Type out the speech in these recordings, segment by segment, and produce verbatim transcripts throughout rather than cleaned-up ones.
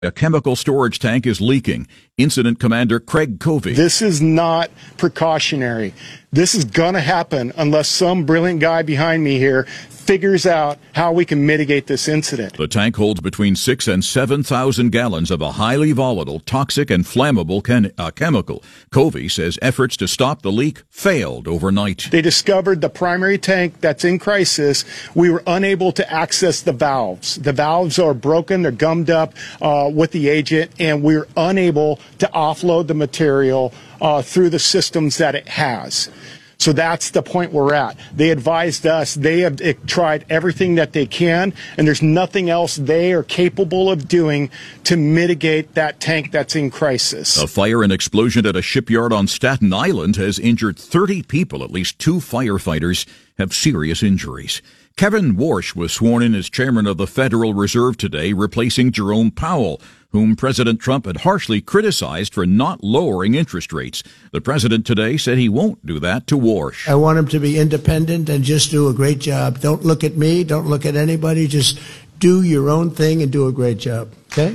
A chemical storage tank is leaking. Incident Commander Craig Covey. This is not precautionary. This is going to happen unless some brilliant guy behind me here figures out how we can mitigate this incident. The tank holds between six and seven thousand gallons of a highly volatile, toxic, and flammable chem- uh, chemical. Covey says efforts to stop the leak failed overnight. They discovered the primary tank that's in crisis. We were unable to access the valves. The valves are broken. They're gummed up uh, with the agent, and we're unable to offload the material uh, through the systems that it has. So that's the point we're at. They advised us they have tried everything that they can, and there's nothing else they are capable of doing to mitigate that tank that's in crisis. A fire and explosion at a shipyard on Staten Island has injured thirty people. At least two firefighters have serious injuries. Kevin Warsh was sworn in as chairman of the Federal Reserve today, replacing Jerome Powell, whom President Trump had harshly criticized for not lowering interest rates. The president today said he won't do that to Warsh. I want him to be independent and just do a great job. Don't look at me. Don't look at anybody. Just do your own thing and do a great job. Okay?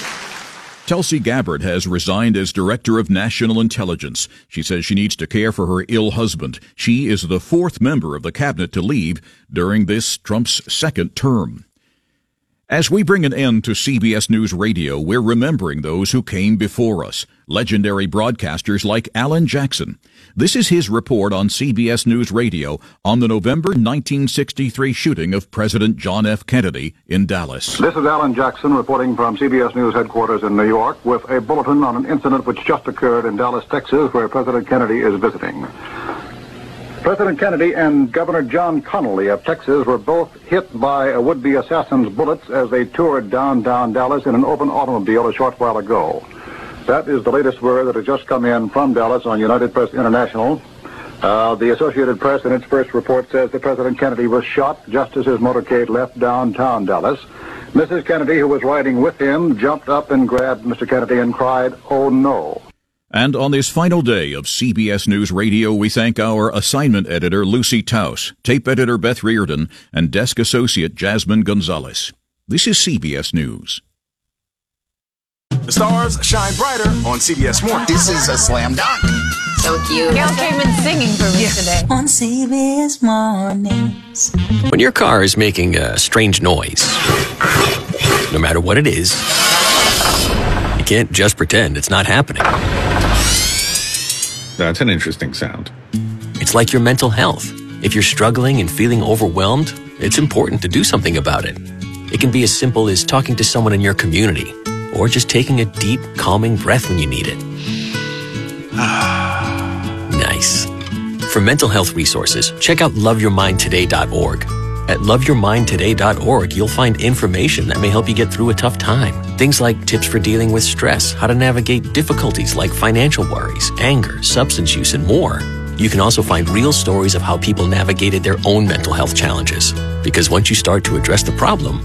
Tulsi Gabbard has resigned as Director of National Intelligence. She says she needs to care for her ill husband. She is the fourth member of the cabinet to leave during this Trump's second term. As we bring an end to C B S News Radio, we're remembering those who came before us, legendary broadcasters like Alan Jackson. This is his report on C B S News Radio on the November nineteen sixty-three shooting of President John F. Kennedy in Dallas. This is Alan Jackson reporting from C B S News headquarters in New York with a bulletin on an incident which just occurred in Dallas, Texas, where President Kennedy is visiting. President Kennedy and Governor John Connally of Texas were both hit by a would-be assassin's bullets as they toured downtown Dallas in an open automobile a short while ago. That is the latest word that has just come in from Dallas on United Press International. Uh, the Associated Press in its first report says that President Kennedy was shot just as his motorcade left downtown Dallas. Missus Kennedy, who was riding with him, jumped up and grabbed Mister Kennedy and cried, "Oh no." And on this final day of C B S News Radio, we thank our assignment editor, Lucy Taus, tape editor, Beth Reardon, and desk associate, Jasmine Gonzalez. This is C B S News. The stars shine brighter on C B S Mornings. This is a slam dunk. So cute. Gail came in singing for me yeah. today. On C B S Mornings. When your car is making a strange noise, no matter what it is, you can't just pretend it's not happening. That's an interesting sound. It's like your mental health. If you're struggling and feeling overwhelmed, it's important to do something about it. It can be as simple as talking to someone in your community, or just taking a deep, calming breath when you need it. Nice. For mental health resources, check out love your mind today dot org. At love your mind today dot org, you'll find information that may help you get through a tough time. Things like tips for dealing with stress, how to navigate difficulties like financial worries, anger, substance use, and more. You can also find real stories of how people navigated their own mental health challenges. Because once you start to address the problem,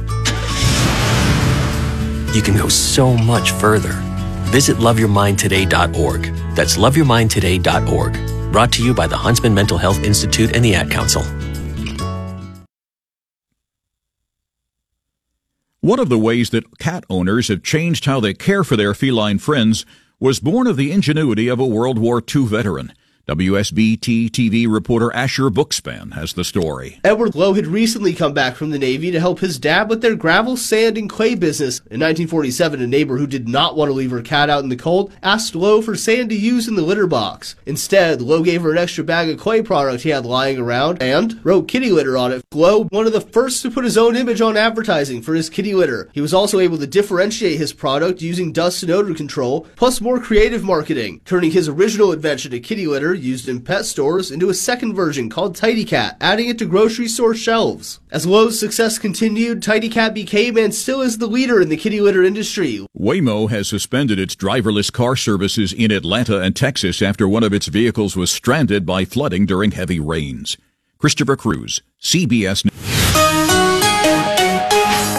you can go so much further. Visit love your mind today dot org. That's love your mind today dot org. Brought to you by the Huntsman Mental Health Institute and the Ad Council. One of the ways that cat owners have changed how they care for their feline friends was born of the ingenuity of a World War Two veteran. W S B T T V reporter Asher Bookspan has the story. Edward Lowe had recently come back from the Navy to help his dad with their gravel, sand, and clay business. In nineteen forty-seven, a neighbor who did not want to leave her cat out in the cold asked Lowe for sand to use in the litter box. Instead, Lowe gave her an extra bag of clay product he had lying around and wrote kitty litter on it. Lowe, one of the first to put his own image on advertising for his kitty litter. He was also able to differentiate his product using dust and odor control, plus more creative marketing, turning his original invention, a kitty litter used in pet stores, into a second version called Tidy Cat, adding it to grocery store shelves. As Lowe's success continued, Tidy Cat became and still is the leader in the kitty litter industry. Waymo has suspended its driverless car services in Atlanta and Texas after one of its vehicles was stranded by flooding during heavy rains. Christopher Cruz, C B S News.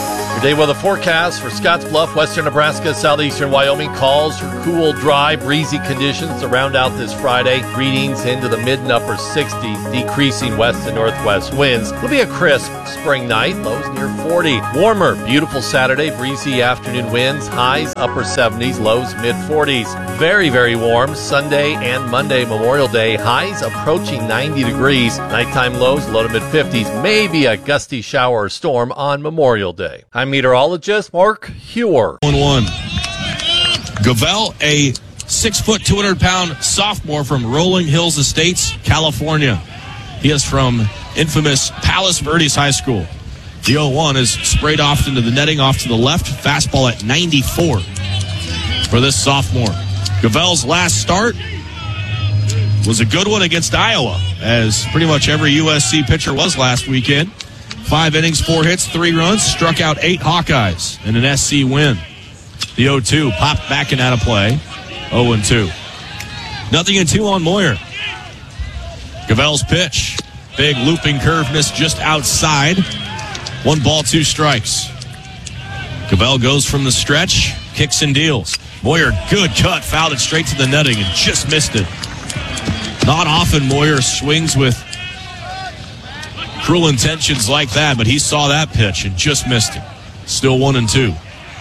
Day weather forecast for Scottsbluff, western Nebraska, southeastern Wyoming calls for cool, dry, breezy conditions to round out this Friday. Readings into the mid and upper sixties, decreasing west and northwest winds. It'll be a crisp spring night, lows near forty. Warmer, beautiful Saturday, breezy afternoon winds, highs upper seventies, lows mid forties. Very, very warm Sunday and Monday, Memorial Day, highs approaching ninety degrees. Nighttime lows low to mid fifties, maybe a gusty shower or storm on Memorial Day. I'm meteorologist Mark Hewer. one one. Gavel, a six foot, two hundred pound sophomore from Rolling Hills Estates, California. He is from infamous Palos Verdes High School. The oh one is sprayed off into the netting off to the left. Fastball at ninety-four for this sophomore. Gavel's last start was a good one against Iowa, as pretty much every U S C pitcher was last weekend. Five innings, four hits, three runs, struck out eight Hawkeyes in an S C win. The oh two popped back and out of play. oh and two. Nothing in two on Moyer. Gavel's pitch. Big looping curve missed just outside. One ball, two strikes. Gavel goes from the stretch, kicks and deals. Moyer, good cut, fouled it straight to the netting and just missed it. Not often Moyer swings with cruel intentions like that, but he saw that pitch and just missed it. Still one and two.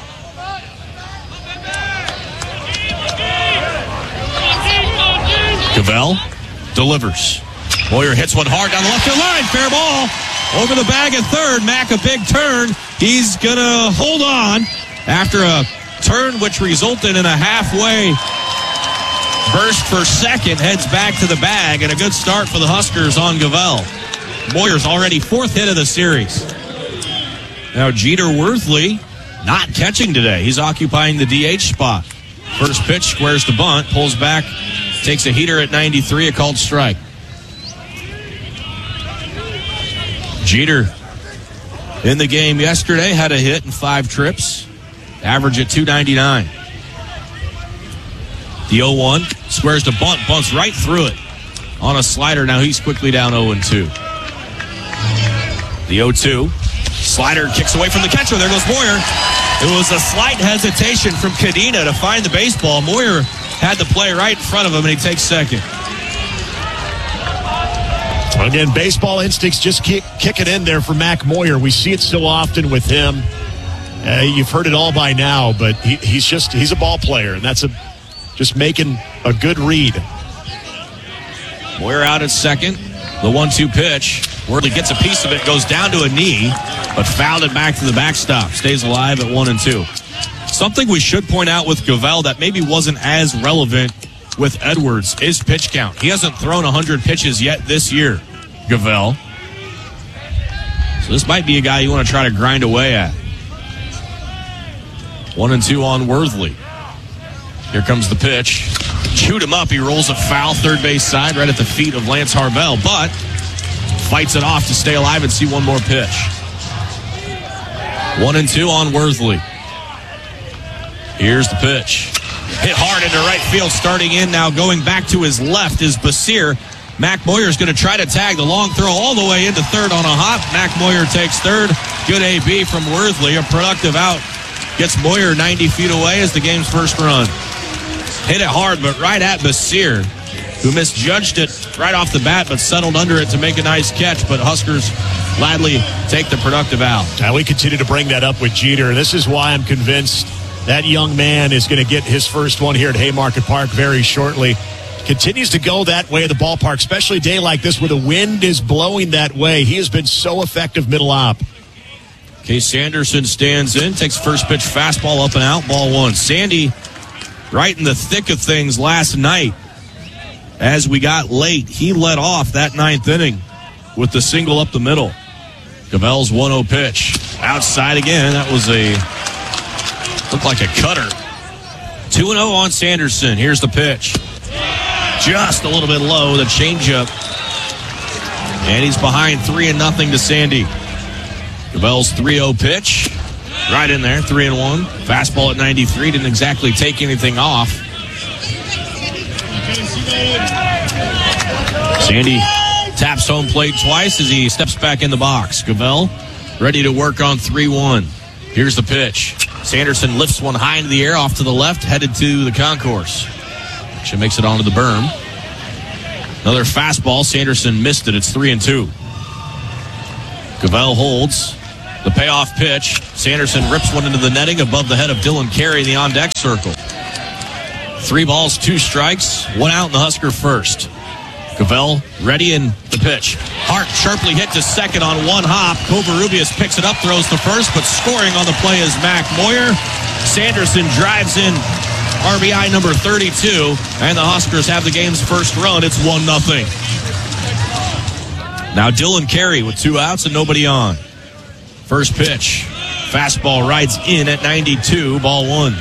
Gavel delivers. Moyer hits one hard down the left field line. Fair ball. Over the bag at third. Mack a big turn. He's going to hold on after a turn which resulted in a halfway burst for second. Heads back to the bag, and a good start for the Huskers on Gavel. Moyer's already fourth hit of the series. Now Jeter Worthley not catching today. He's occupying the D H spot. First pitch squares the bunt, pulls back, takes a heater at ninety-three, a called strike. Jeter in the game yesterday had a hit and five trips, average at two ninety-nine. The oh one squares the bunt, bunts right through it on a slider. Now he's quickly down oh and two. The oh two slider kicks away from the catcher. There goes Moyer. It was a slight hesitation from Cadena to find the baseball. Moyer had the play right in front of him, and he takes second. Again, baseball instincts just kick, kick it in there for Mac Moyer. We see it so often with him. Uh, you've heard it all by now, but he, he's just he's a ball player, and that's a just making a good read. Moyer out at second. The one two pitch. Worley gets a piece of it, goes down to a knee, but fouled it back to the backstop. Stays alive at one and two. Something we should point out with Gavel that maybe wasn't as relevant with Edwards is pitch count. He hasn't thrown one hundred pitches yet this year, Gavel. So this might be a guy you want to try to grind away at. One and two on Worthley. Here comes the pitch. Chewed him up. He rolls a foul third base side right at the feet of Lance Harvell, but fights it off to stay alive and see one more pitch. One and two on Worthley. Here's the pitch. Hit hard into right field, starting in now, going back to his left is Basir. Mac Moyer's going to try to tag the long throw all the way into third on a hop. Mac Moyer takes third. Good A B from Worthley. A productive out. Gets Moyer ninety feet away as the game's first run. Hit it hard, but right at Basir, who misjudged it right off the bat, but settled under it to make a nice catch. But Huskers gladly take the productive out. And we continue to bring that up with Jeter. This is why I'm convinced that young man is going to get his first one here at Haymarket Park very shortly. Continues to go that way at the ballpark, especially a day like this where the wind is blowing that way. He has been so effective middle op. Case Sanderson stands in, takes first pitch fastball up and out, ball one. Sandy right in the thick of things last night. As we got late, he led off that ninth inning with the single up the middle. Gavel's one oh pitch. Outside again, that was a, looked like a cutter. two and oh on Sanderson. Here's the pitch. Just a little bit low, the changeup. And he's behind three and nothing to Sandy. Gavel's three oh pitch. Right in there, three and one. Fastball at ninety-three, didn't exactly take anything off. Sandy taps home plate twice as he steps back in the box. Gavel ready to work on three one. Here's the pitch. Sanderson lifts one high into the air off to the left, headed to the concourse. She makes it onto the berm. Another fastball. Sanderson missed it. It's three and two. Gavell holds. The payoff pitch. Sanderson rips one into the netting above the head of Dylan Carey in the on-deck circle. Three balls, two strikes, one out in the Husker first. Gavell ready in the pitch. Hart sharply hit to second on one hop. Covarrubias picks it up, throws to first, but scoring on the play is Mac Moyer. Sanderson drives in R B I number thirty-two, and the Huskers have the game's first run. It's one nothing. Now Dylan Carey with two outs and nobody on. First pitch. Fastball rides in at ninety-two, ball one.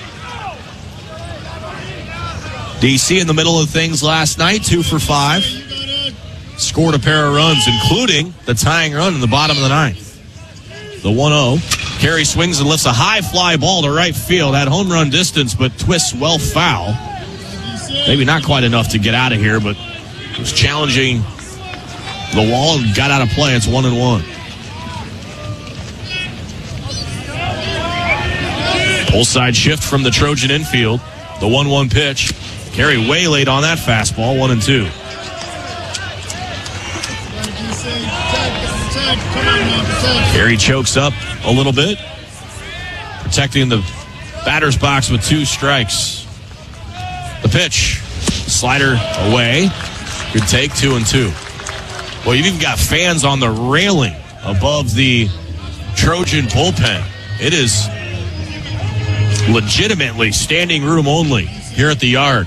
D C in the middle of things last night, two for five. Scored a pair of runs, including the tying run in the bottom of the ninth. The one oh. Carey swings and lifts a high fly ball to right field at home run distance, but twists well foul. Maybe not quite enough to get out of here, but was challenging the wall and got out of play. It's one and one. Pull side shift from the Trojan infield. The one one pitch. Carey waylaid on that fastball, one and two. Carey chokes up a little bit, protecting the batter's box with two strikes. The pitch, slider away. Good take, two and two. Well, you've even got fans on the railing above the Trojan bullpen. It is legitimately standing room only here at the yard.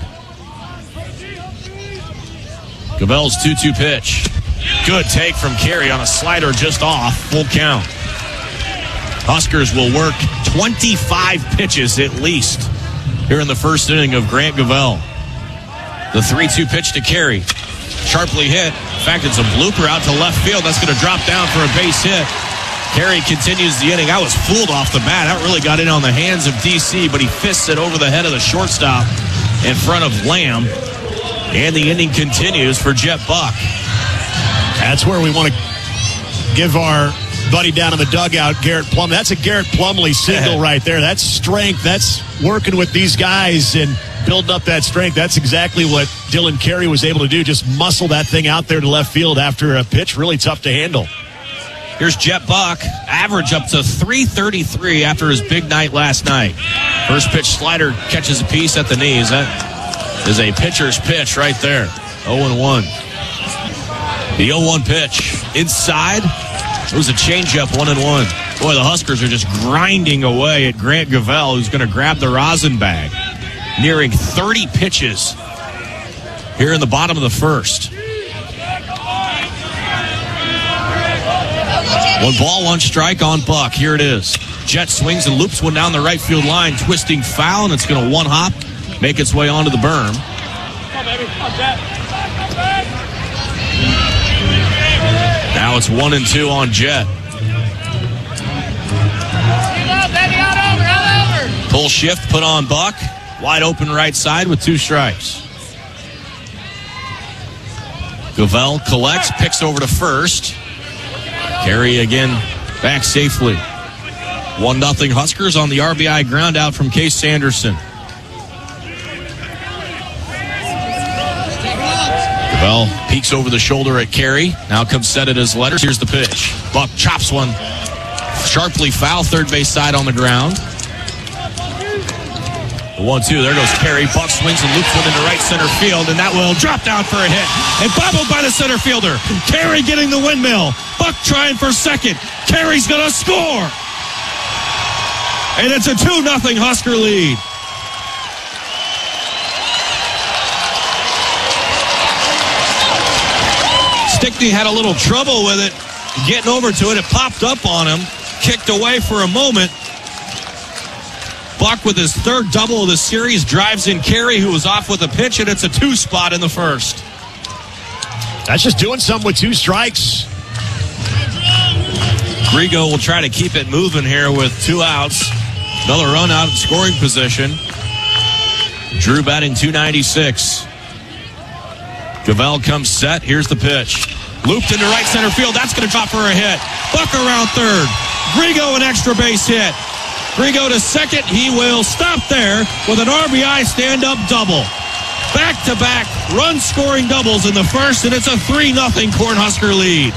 Gavell's two two pitch. Good take from Carey on a slider just off. Full count. Huskers will work twenty-five pitches at least here in the first inning of Grant Gavell. The three two pitch to Carey. Sharply hit. In fact, it's a blooper out to left field. That's going to drop down for a base hit. Carey continues the inning. I was fooled off the bat. That really got in on the hands of D C, but he fists it over the head of the shortstop in front of Lamb. And the inning continues for Jet Buck. That's where we want to give our buddy down in the dugout, Garrett Plumlee. That's a Garrett Plumlee signal right there. That's strength. That's working with these guys and building up that strength. That's exactly what Dylan Carey was able to do, just muscle that thing out there to left field after a pitch really tough to handle. Here's Jet Buck, average up to three thirty-three after his big night last night. First pitch slider catches a piece at the knees. That is a pitcher's pitch right there. oh and one. The oh one pitch inside. It was a changeup, one and one. Boy, the Huskers are just grinding away at Grant Gavell, who's going to grab the rosin bag. Nearing thirty pitches here in the bottom of the first. One ball, one strike on Buck. Here it is. Jet swings and loops one down the right field line, twisting foul, and it's going to one hop, make its way onto the berm. Now it's one and two on Jet. Pull shift put on Buck. Wide open right side with two strikes. Gavell collects, picks over to first. Carey again back safely. one nothing Huskers on the R B I ground out from Case Sanderson. Gavell peeks over the shoulder at Carey. Now comes set at his letters. Here's the pitch. Buck chops one. Sharply foul, third base side on the ground. The one two, there goes Carey. Buck swings and loops one into right center field, and that will drop down for a hit. And bobbled by the center fielder. Carey getting the windmill. Buck trying for second. Carey's going to score. And it's a two nothing Husker lead. Stickney had a little trouble with it, getting over to it. It popped up on him, kicked away for a moment. Buck with his third double of the series drives in Carey, who was off with a pitch, and it's a two spot in the first. That's just doing something with two strikes. Grigo will try to keep it moving here with two outs. Another run out in scoring position. Drew batting two ninety-six. Gavell comes set. Here's the pitch. Looped into right center field. That's going to drop for a hit. Buck around third. Grigo an extra base hit. Grigo to second. He will stop there with an R B I stand-up double. Back-to-back run-scoring doubles in the first, and it's a three nothing Cornhusker lead.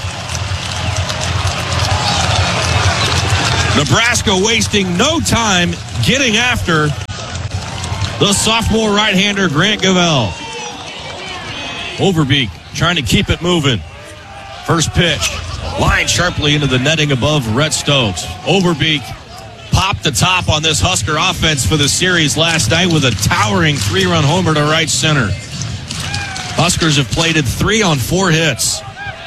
Nebraska wasting no time getting after the sophomore right-hander Grant Gavelle. Overbeek trying to keep it moving. First pitch, lined sharply into the netting above Rhett Stokes. Overbeek popped the top on this Husker offense for the series last night with a towering three-run homer to right center. Huskers have plated three on four hits.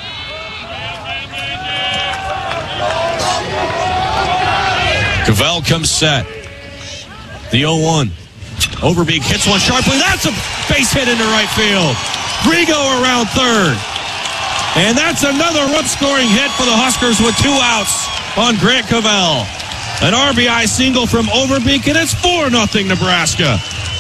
Gavelle comes set. The oh one. Overbeek hits one sharply. That's a base hit into right field. Grigo around third. And that's another run-scoring hit for the Huskers with two outs on Grant Gavelle. An R B I single from Overbeek, and it's four nothing Nebraska.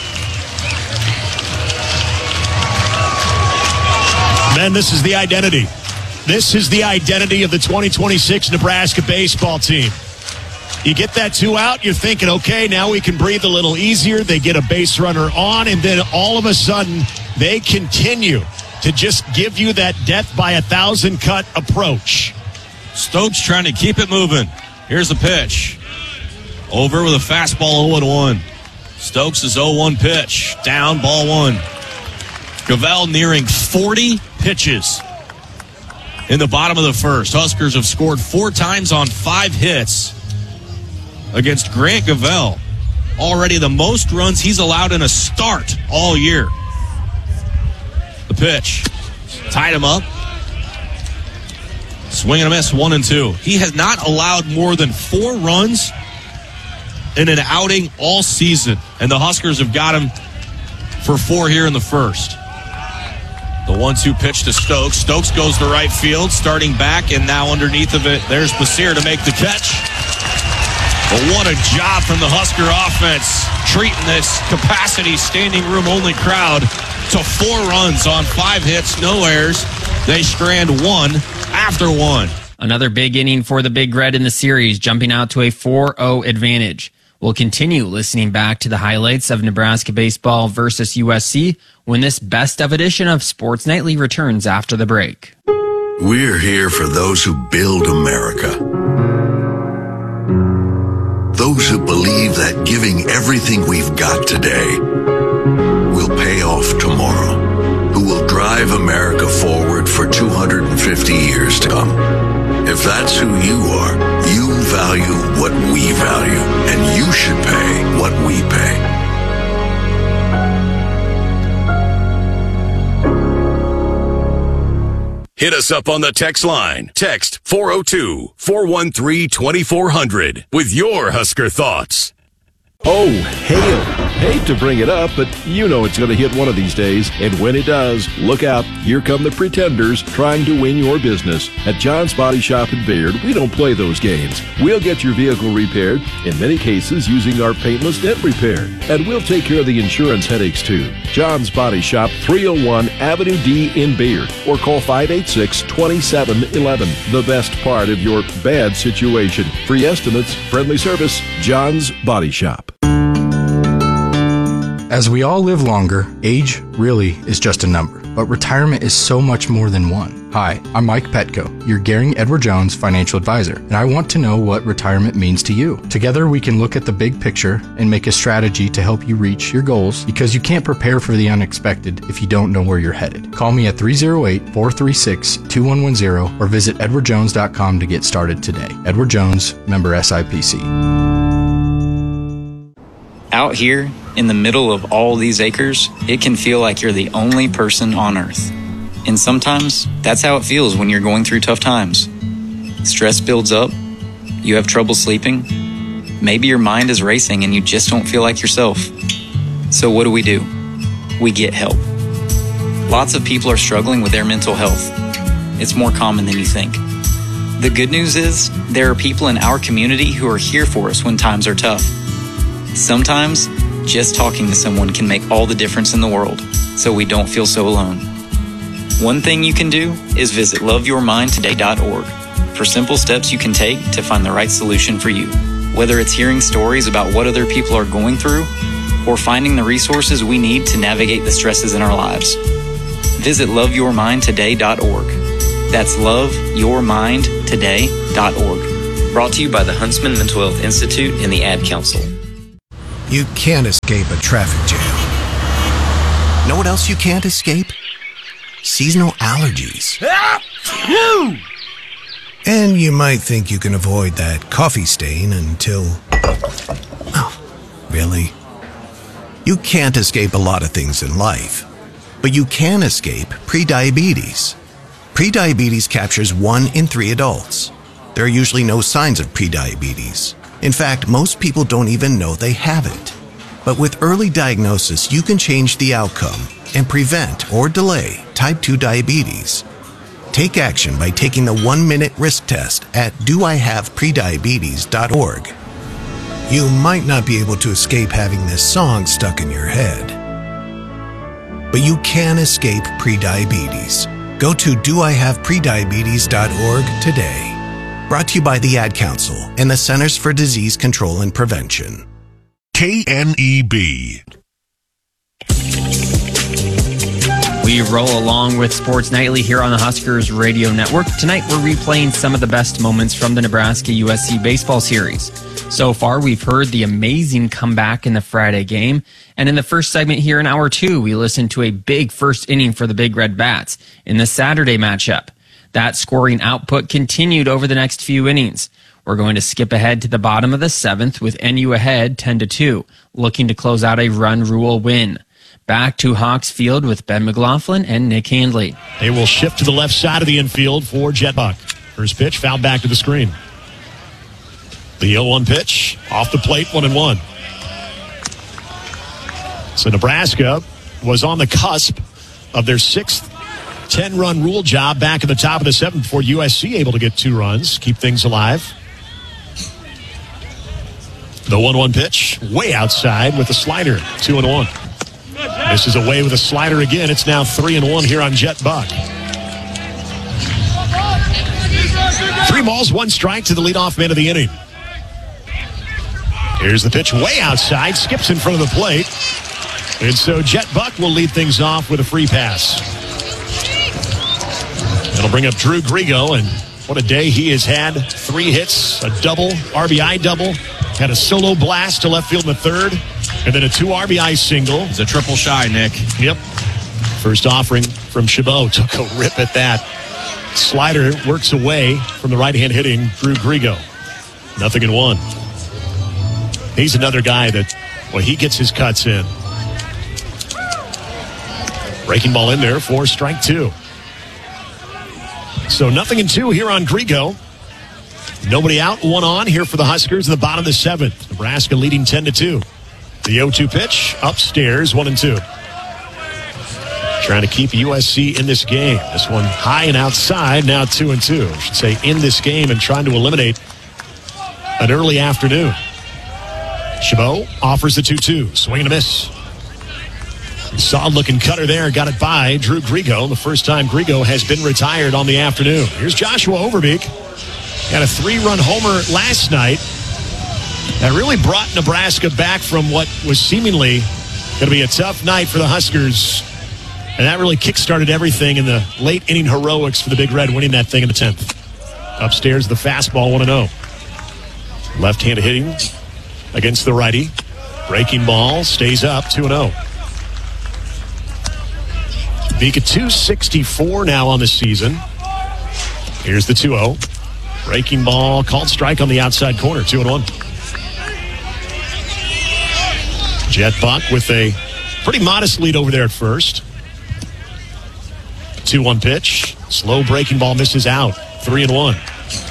Man, this is the identity. This is the identity of the twenty twenty-six Nebraska baseball team. You get that two out, you're thinking, okay, now we can breathe a little easier. They get a base runner on, and then all of a sudden, they continue to just give you that death by a thousand cut approach. Stokes trying to keep it moving. Here's the pitch. Over with a fastball oh one. Stokes' oh one pitch. Down, ball one. Gavelle nearing forty pitches in the bottom of the first. Huskers have scored four times on five hits against Grant Gavelle. Already the most runs he's allowed in a start all year. The pitch. Tied him up. Swing and a miss, one and two. He has not allowed more than four runs in an outing all season, and the Huskers have got him for four here in the first. The one two pitch to Stokes. Stokes goes to right field, starting back, and now underneath of it, there's Basir to make the catch. But what a job from the Husker offense, treating this capacity standing room only crowd to four runs on five hits, no errors. They strand one after one. Another big inning for the Big Red in the series, jumping out to a four oh advantage. We'll continue listening back to the highlights of Nebraska baseball versus U S C when this best of edition of Sports Nightly returns after the break. We're here for those who build America. Those who believe that giving everything we've got today will pay off tomorrow. Who will drive America forward for two hundred fifty years to come. If that's who you are, you value what we value, and you should pay what we pay. Hit us up on the text line. Text four oh two, four one three, two four zero zero with your Husker thoughts. Oh, hail. Hate to bring it up, but you know it's going to hit one of these days. And when it does, look out. Here come the pretenders trying to win your business. At John's Body Shop in Bayard, we don't play those games. We'll get your vehicle repaired, in many cases using our paintless dent repair. And we'll take care of the insurance headaches too. John's Body Shop, three oh one Avenue D in Bayard. Or call five eight six, two seven one one. The best part of your bad situation. Free estimates, friendly service, John's Body Shop. As we all live longer, age really is just a number, but retirement is so much more than one. Hi, I'm Mike Petco, your Gehring Edward Jones financial advisor, and I want to know what retirement means to you. Together we can look at the big picture and make a strategy to help you reach your goals, because you can't prepare for the unexpected if you don't know where you're headed. Call me at three oh eight, four three six, two one one zero or visit edward jones dot com to get started today. Edward Jones, member S I P C. Out here, in the middle of all these acres, it can feel like you're the only person on Earth. And sometimes, that's how it feels when you're going through tough times. Stress builds up, you have trouble sleeping, maybe your mind is racing and you just don't feel like yourself. So what do we do? We get help. Lots of people are struggling with their mental health. It's more common than you think. The good news is, there are people in our community who are here for us when times are tough. Sometimes, just talking to someone can make all the difference in the world, so we don't feel so alone. One thing you can do is visit love your mind today dot org. for simple steps you can take to find the right solution for you. Whether it's hearing stories about what other people are going through or finding the resources we need to navigate the stresses in our lives. Visit love your mind today dot org. That's love your mind today dot org. Brought to you by the Huntsman Mental Health Institute and the Ad Council. You can't escape a traffic jam. Know what else you can't escape? Seasonal allergies. And you might think you can avoid that coffee stain until... Oh, really? You can't escape a lot of things in life, but you can escape prediabetes. Prediabetes captures one in three adults. There are usually no signs of prediabetes. In fact, most people don't even know they have it. But with early diagnosis, you can change the outcome and prevent or delay type two diabetes. Take action by taking the one-minute risk test at do I have prediabetes dot org. You might not be able to escape having this song stuck in your head, but you can escape prediabetes. Go to do I have prediabetes dot org today. Brought to you by the Ad Council and the Centers for Disease Control and Prevention. K N E B. We roll along with Sports Nightly here on the Huskers Radio Network. Tonight, we're replaying some of the best moments from the Nebraska U S C baseball series. So far, we've heard the amazing comeback in the Friday game. And in the first segment here in hour two, we listened to a big first inning for the Big Red Bats in the Saturday matchup. That scoring output continued over the next few innings. We're going to skip ahead to the bottom of the seventh with N U ahead ten to two, looking to close out a run rule win. Back to Hawks Field with Ben McLaughlin and Nick Handley. They will shift to the left side of the infield for Jet Buck. First pitch, fouled back to the screen. The oh one pitch, off the plate, one and one. So Nebraska was on the cusp of their sixth ten-run rule job back at the top of the seventh before U S C able to get two runs, keep things alive. The one one pitch, way outside with a slider, two and one. This is away with a slider again. It's now three and one here on Jet Buck. Three balls, one strike to the leadoff man of the inning. Here's the pitch way outside, skips in front of the plate. And so Jet Buck will lead things off with a free pass. That'll bring up Drew Grigo, and what a day he has had. Three hits, a double, R B I double, had a solo blast to left field in the third, and then a two R B I single. It's a triple shy, Nick. Yep. First offering from Chabot. Took a rip at that. Slider works away from the right-hand hitting Drew Grigo. Nothing in one. He's another guy that, well, he gets his cuts in. Breaking ball in there for strike two. So nothing in two here on Grigo. Nobody out, one on here for the Huskers in the bottom of the seventh. Nebraska leading ten to two. The oh two pitch, upstairs, one and two. Trying to keep U S C in this game. This one high and outside, now two and two. I should say in this game and trying to eliminate an early afternoon. Chabot offers the two two. Swing and a miss. Solid looking cutter there. Got it by Drew Grigo. The first time Grigo has been retired on the afternoon. Here's Joshua Overbeek. Got a three-run homer last night. That really brought Nebraska back from what was seemingly going to be a tough night for the Huskers. And that really kick-started everything in the late inning heroics for the Big Red, winning that thing in the tenth. Upstairs, the fastball, one and oh. Left-handed hitting against the righty. Breaking ball, stays up, two and oh. Beek at two sixty-four now on the season. Here's the two oh. Breaking ball, called strike on the outside corner, two and one. Jet Buck with a pretty modest lead over there at first. two one pitch. Slow breaking ball misses out. three and one.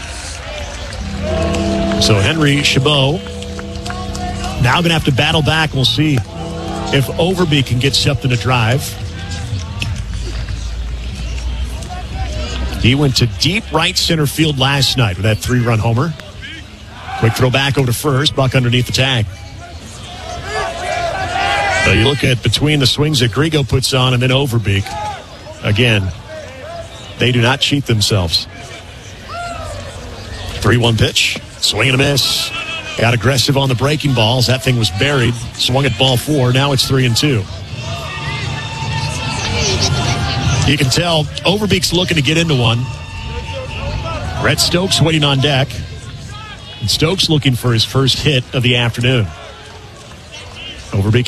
So Henry Chabot now going to have to battle back. We'll see if Overbeek can get something to drive. He went to deep right center field last night with that three-run homer. Quick throw back over to first. Buck underneath the tag. So you look at between the swings that Grigo puts on and then Overbeek. Again, they do not cheat themselves. three one pitch. Swing and a miss. Got aggressive on the breaking balls. That thing was buried. Swung at ball four. Now it's three and two. You can tell Overbeek's looking to get into one. Rhett Stokes waiting on deck. And Stokes looking for his first hit of the afternoon. Overbeek